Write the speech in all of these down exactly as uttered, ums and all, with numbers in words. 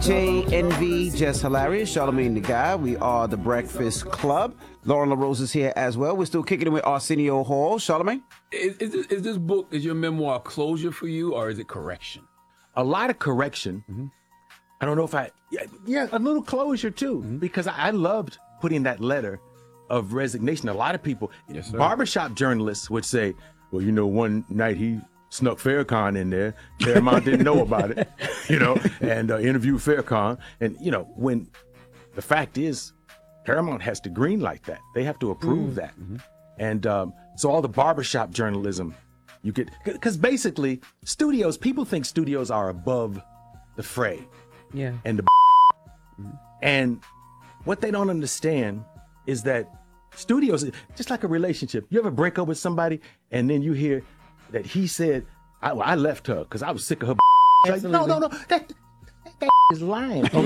J, Envy, Just Hilarious, Charlamagne the Guy. We are the Breakfast Club. Lauren LaRose is here as well. We're still kicking it with Arsenio Hall. Charlamagne? Is, is, this, is this book, is your memoir closure for you, or is it correction? A lot of correction. Mm-hmm. I don't know if I, yeah, yeah a little closure too, mm-hmm. because I, I loved putting that letter of resignation. A lot of people, yes, barbershop journalists would say, well, you know, one night he snuck Farrakhan in there. Paramount didn't know about it, you know, and uh, interviewed Farrakhan. And, you know, when the fact is, Paramount has to green like that. They have to approve mm-hmm. that. Mm-hmm. And um, so all the barbershop journalism, you get, because basically studios, people think studios are above the fray. Yeah. And the mm-hmm. and what they don't understand is that studios, just like a relationship, you ever break up with somebody and then you hear that he said, I, well, I left her because I was sick of her. Like, no, no, no, that, that is lying. Okay?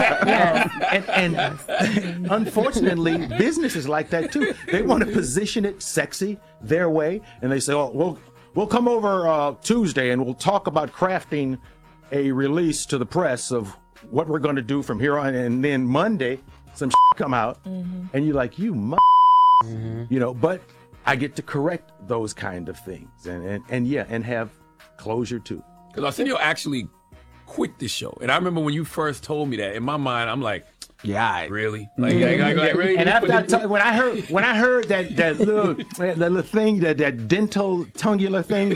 yeah. And, and unfortunately, business is like that too. They want to position it sexy their way, and they say, oh, we'll, we'll come over uh, Tuesday and we'll talk about crafting a release to the press of what we're going to do from here on. And then Monday, some shit come out, mm-hmm. and you're like, you mother, mm-hmm. you know, but I get to correct those kind of things, and and, and yeah, and have closure too. Because Arsenio actually quit the show, and I remember when you first told me that. In my mind, I'm like, yeah, really, like, mm-hmm. like, like, really? And after I t- when I heard when I heard that that little that little thing that that dental tongular thing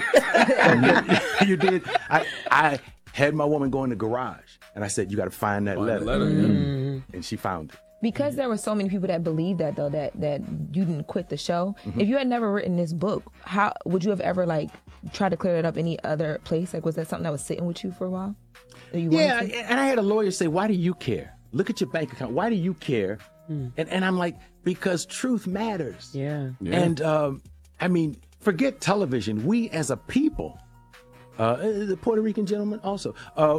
you, you did, I I had my woman go in the garage, and I said, you got to find that find letter, letter mm-hmm. and she found it. Because there were so many people that believed that, though, that that you didn't quit the show. Mm-hmm. If you had never written this book, how would you have ever like tried to clear it up any other place? Like, was that something that was sitting with you for a while? You yeah, and I had a lawyer say, "Why do you care? Look at your bank account. Why do you care?" Mm. And and I'm like, because truth matters. Yeah. yeah. And um, I mean, forget television. We as a people. Uh, the Puerto Rican gentleman also. Uh,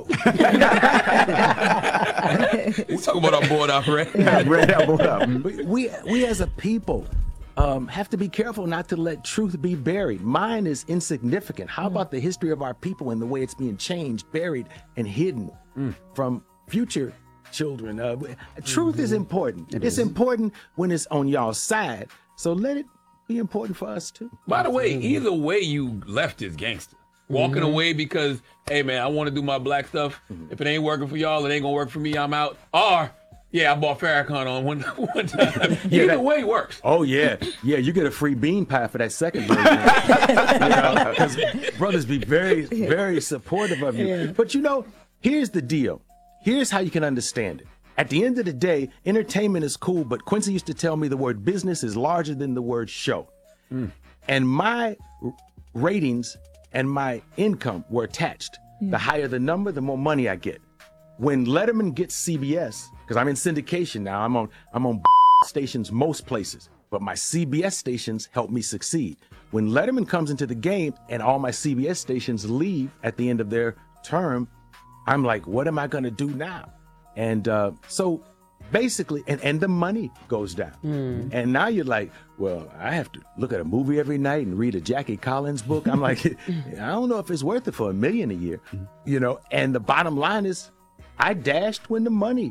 He's talking about our board up, right? Yeah, right our board up. We, we as a people um, have to be careful not to let truth be buried. Mine is insignificant. How about the history of our people and the way it's being changed, buried, and hidden mm. from future children? Uh, truth mm-hmm. is important. It it's is. important when it's on y'all's side. So let it be important for us too. By the way, either way you left is gangster. Walking mm-hmm. away because, hey, man, I want to do my black stuff. Mm-hmm. If it ain't working for y'all, it ain't going to work for me. I'm out. Or, yeah, I bought Farrakhan on one, one time. yeah, Either that, way works. Oh, yeah. Yeah, you get a free bean pie for that second version. you know, because brothers be very, very supportive of you. Yeah. But, you know, here's the deal. Here's how you can understand it. At the end of the day, entertainment is cool, but Quincy used to tell me the word business is larger than the word show. Mm. And my r- ratings and my income were attached. Mm. The higher the number, the more money I get. When Letterman gets C B S, because I'm in syndication now, I'm on I'm on stations most places, but my C B S stations help me succeed. When Letterman comes into the game and all my C B S stations leave at the end of their term, I'm like, what am I gonna do now? And uh, so basically, and, and the money goes down. Mm. And now you're like, well, I have to look at a movie every night and read a Jackie Collins book. I'm like, I don't know if it's worth it for a million a year, you know? And the bottom line is, I dashed when the money.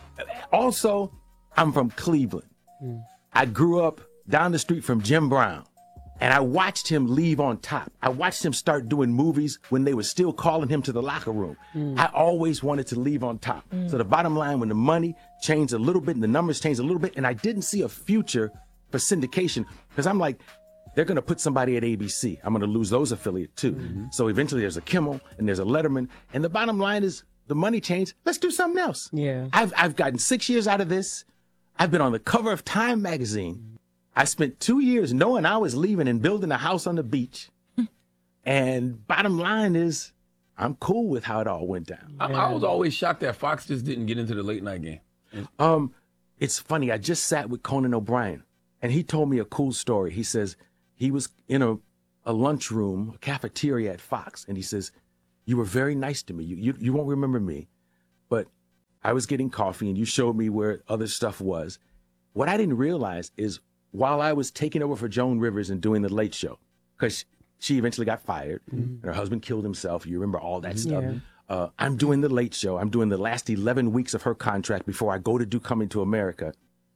Also, I'm from Cleveland. Mm. I grew up down the street from Jim Brown. And I watched him leave on top. I watched him start doing movies when they were still calling him to the locker room. Mm. I always wanted to leave on top. Mm. So the bottom line, when the money changed a little bit and the numbers changed a little bit, and I didn't see a future for syndication, because I'm like, they're going to put somebody at A B C. I'm going to lose those affiliates too. Mm-hmm. So eventually there's a Kimmel and there's a Letterman. And the bottom line is the money changed. Let's do something else. Yeah. I've, I've gotten six years out of this. I've been on the cover of Time magazine. I spent two years knowing I was leaving and building a house on the beach. And bottom line is, I'm cool with how it all went down. I, I was always shocked that Fox just didn't get into the late night game. Um, it's funny. I just sat with Conan O'Brien, and he told me a cool story. He says he was in a, a lunchroom, a cafeteria at Fox, and he says, you were very nice to me. You, you, you won't remember me, but I was getting coffee, and you showed me where other stuff was. What I didn't realize is, while I was taking over for Joan Rivers and doing the Late Show, because she eventually got fired, mm-hmm. and her husband killed himself. You remember all that stuff. Yeah. uh, I'm doing the Late Show. I'm doing the last eleven weeks of her contract before I go to do Coming to America.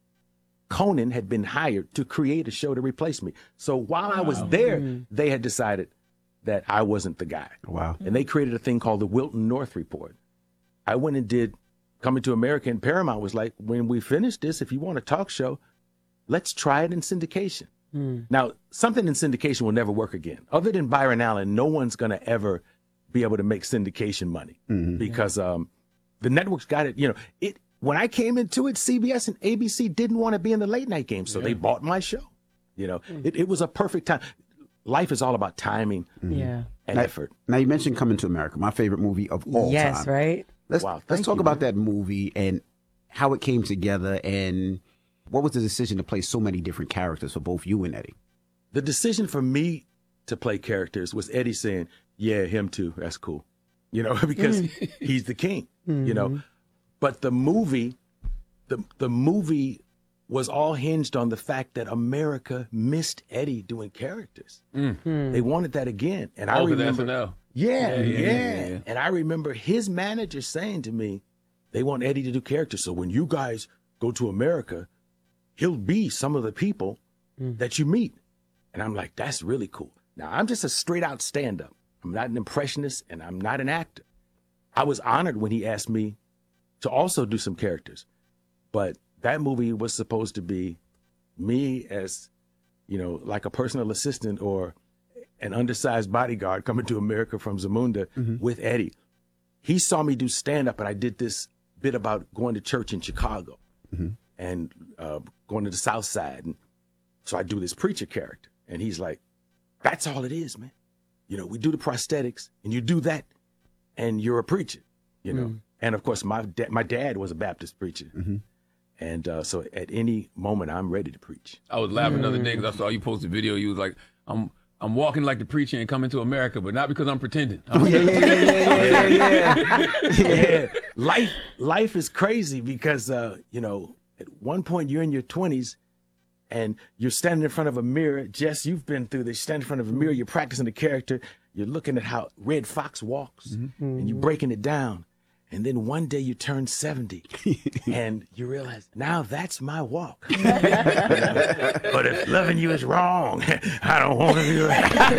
Conan had been hired to create a show to replace me. So while I was there, they had decided that I wasn't the guy. Wow. And they created a thing called the Wilton North Report. I went and did Coming to America, and Paramount was like, when we finish this, if you want a talk show, let's try it in syndication. Mm. Now, something in syndication will never work again. Other than Byron Allen, no one's going to ever be able to make syndication money mm-hmm. because um, the networks got it. You know, it. When I came into it, C B S and A B C didn't want to be in the late night game, so yeah. they bought my show. You know, mm. it, it was a perfect time. Life is all about timing mm-hmm. yeah. and now, effort. Now, you mentioned Coming to America, my favorite movie of all yes, time. Yes, right? Let's, wow, let's talk you, about man. that movie and how it came together and what was the decision to play so many different characters for both you and Eddie? The decision for me to play characters was Eddie saying, yeah, him too, that's cool. You know, because he's the king, mm-hmm. you know. But the movie, the the movie was all hinged on the fact that America missed Eddie doing characters. Mm-hmm. They wanted that again. And I oh, remember, S N L. Yeah, Yeah, yeah, yeah, yeah, yeah. And I remember his manager saying to me, they want Eddie to do characters. So when you guys go to America, he'll be some of the people mm. that you meet. And I'm like, that's really cool. Now, I'm just a straight out stand-up. I'm not an impressionist, and I'm not an actor. I was honored when he asked me to also do some characters. But that movie was supposed to be me as, you know, like a personal assistant or an undersized bodyguard coming to America from Zamunda mm-hmm. with Eddie. He saw me do stand-up, and I did this bit about going to church in Chicago mm-hmm. and uh, going to the South Side. And so I do this preacher character. And he's like, that's all it is, man. You know, we do the prosthetics, and you do that, and you're a preacher, you know. Mm. And, of course, my, da- my dad was a Baptist preacher. Mm-hmm. And uh, so at any moment, I'm ready to preach. I was laughing the other day because I saw you post a video. You was like, I'm I'm walking like the preacher and coming to America, but not because I'm pretending. I'm yeah, yeah, yeah, yeah, yeah, yeah. yeah. Life, life is crazy because, uh, you know, at one point you're in your twenties, and you're standing in front of a mirror. Jess, you've been through this. Standing in front of a mirror, you're practicing the character. You're looking at how Red Fox walks, mm-hmm. and you're breaking it down. And then one day you turn seventy, and you realize, now that's my walk. But if loving you is wrong, I don't want to do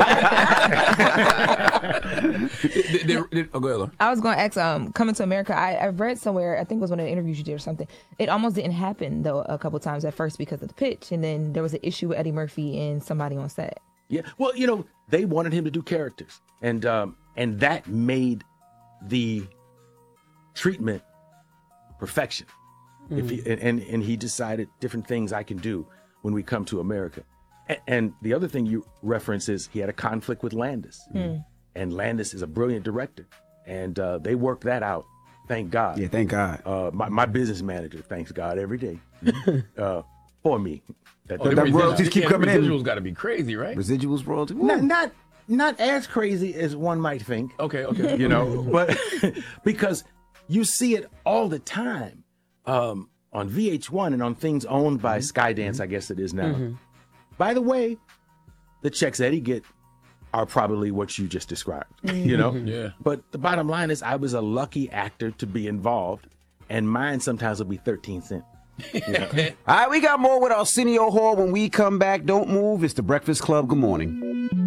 it. did, did, did, oh, go ahead, Lauren. I was going to ask, um, Coming to America, I, I've read somewhere, I think it was one of the interviews you did or something, it almost didn't happen, though, a couple times at first because of the pitch, and then there was an issue with Eddie Murphy and somebody on set. Yeah, well, you know, they wanted him to do characters, and um, and that made the treatment perfection. Mm. If he, and, and he decided different things I can do when we come to America. And, and the other thing you reference is he had a conflict with Landis. Mm. And Landis is a brilliant director. And uh, they worked that out, thank God. Yeah, thank God. Uh, my, my business manager thanks God every day uh, for me. That, oh, that royalties keep yeah, coming in. Residuals got to be crazy, right? Residuals royalty. Not, not, not as crazy as one might think. Okay, okay. You know, but because you see it all the time um, on V H one and on things owned by mm-hmm. Skydance, I guess it is now. Mm-hmm. By the way, the checks Eddie get are probably what you just described, mm-hmm. you know? Yeah. But the bottom line is I was a lucky actor to be involved, and mine sometimes will be thirteen cents. You know? All right, we got more with Arsenio Hall when we come back. Don't move. It's The Breakfast Club. Good morning.